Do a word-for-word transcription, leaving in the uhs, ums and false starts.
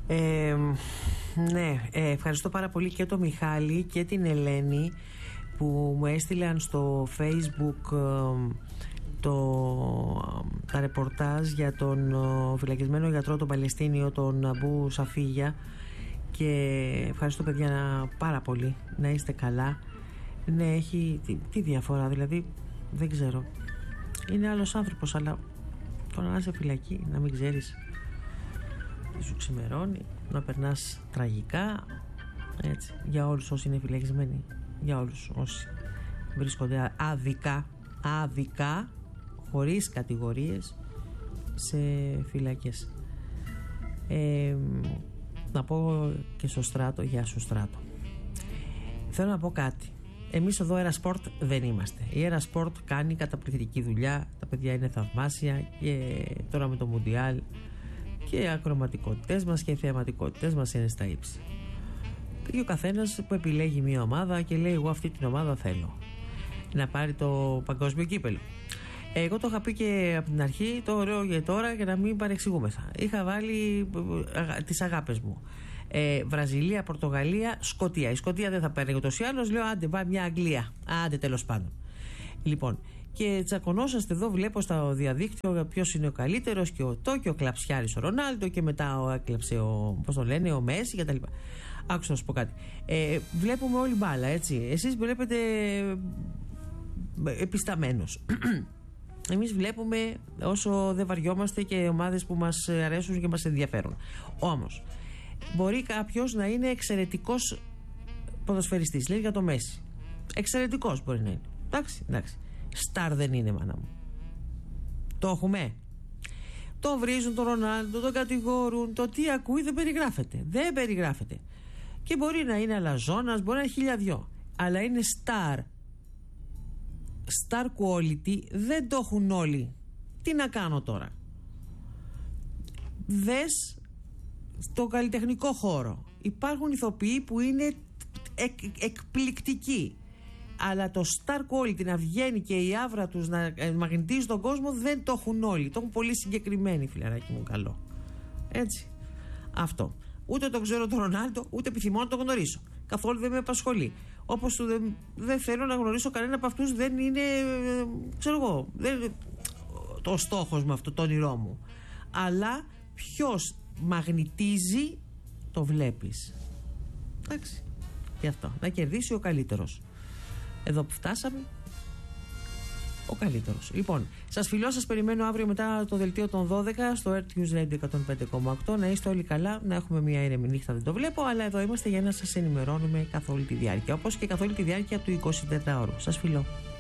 Ε, ναι, ε, ευχαριστώ πάρα πολύ και τον Μιχάλη και την Ελένη που μου έστειλαν στο Facebook ε, το, τα ρεπορτάζ για τον ε, φυλακισμένο γιατρό τον Παλαιστίνιο, τον Αμπού Σαφίγια, και ευχαριστώ παιδιά πάρα πολύ, να είστε καλά. Ναι, έχει τι, τι διαφορά, δηλαδή δεν ξέρω, είναι άλλος άνθρωπος, αλλά τώρα να είσαι φυλακή, να μην ξέρεις τι σου ξημερώνει, να περνάς τραγικά, έτσι, για όλους όσοι είναι φυλακισμένοι, για όλους όσοι βρίσκονται άδικα, άδικα, χωρίς κατηγορίες σε φυλακές. Ε, να πω και στο Στράτο, γεια σου Στράτο. Θέλω να πω κάτι. Εμείς εδώ Aerosport δεν είμαστε. Η Aerosport κάνει καταπληκτική δουλειά. Τα παιδιά είναι θαυμάσια, και τώρα με το Μουντιάλ και οι ακροματικότητες μας και οι θεαματικότητες μας είναι στα ύψη. Και ο καθένας που επιλέγει μια ομάδα και λέει εγώ αυτή την ομάδα θέλω να πάρει το παγκόσμιο κύπελο. Εγώ το είχα πει και από την αρχή, το ωραίο για τώρα, για να μην παρεξηγούμεθα. Είχα βάλει αγα, τις αγάπες μου. Ε, Βραζιλία, Πορτογαλία, Σκωτία. Η Σκωτία δεν θα παίρνει ούτως ή άλλως. Λέω άντε, πάει μια Αγγλία. Άντε, τέλος πάντων. Λοιπόν, και τσακωνόσαστε εδώ, βλέπω στο διαδίκτυο ποιος είναι ο καλύτερος, και ο το, και ο κλαψιάρης ο Ρονάλντο, και μετά ο έκλαψε ο, πώς το λένε, ο Μέση κτλ. Άκουσα να σου πω κάτι. Ε, βλέπουμε όλη μπάλα, έτσι. Εσείς βλέπετε επισταμένος. Εμείς βλέπουμε όσο δεν βαριόμαστε και ομάδες που μας αρέσουν και μας ενδιαφέρουν. Όμως, μπορεί κάποιος να είναι εξαιρετικός ποδοσφαιριστής. Λέει για το Μέση. Εξαιρετικός μπορεί να είναι. Εντάξει, εντάξει. Σταρ δεν είναι, μάνα μου. Το έχουμε. Το βρίζουν τον Ρονάλντο, τον κατηγορούν. Το τι ακούει δεν περιγράφεται. Δεν περιγράφεται. Και μπορεί να είναι αλαζόνας, μπορεί να είναι χιλιαδιό. Αλλά είναι σταρ. Star quality δεν το έχουν όλοι. Τι να κάνω τώρα? Δες στο καλλιτεχνικό χώρο υπάρχουν ηθοποιοί που είναι εκ, εκπληκτικοί, αλλά το star quality να βγαίνει και η άβρα τους να μαγνητίζει τον κόσμο δεν το έχουν όλοι. Το έχουν πολύ συγκεκριμένοι, φιλαράκι μου καλό. Έτσι. Αυτό. Ούτε τον ξέρω τον Ρονάλντο, ούτε επιθυμώ να τον γνωρίσω. Καθόλου δεν με απασχολεί. Όπως δεν, δεν θέλω να γνωρίσω κανένα από αυτούς, δεν είναι, ξέρω εγώ, δεν, το στόχος μου αυτό, το όνειρό μου. Αλλά ποιος μαγνητίζει, το βλέπεις. Εντάξει. Γι' αυτό. Να κερδίσει ο καλύτερος. Εδώ που φτάσαμε, ο καλύτερος. Λοιπόν, σας φιλώ, σας περιμένω αύριο μετά το δελτίο των δώδεκα στο Earth News Radio εκατόν πέντε κόμμα οκτώ. Να είστε όλοι καλά, να έχουμε μια ήρεμη νύχτα, δεν το βλέπω, αλλά εδώ είμαστε για να σας ενημερώνουμε καθ' όλη τη διάρκεια, όπως και καθ' όλη τη διάρκεια του εικοσιτετράωρου. Σας φιλώ.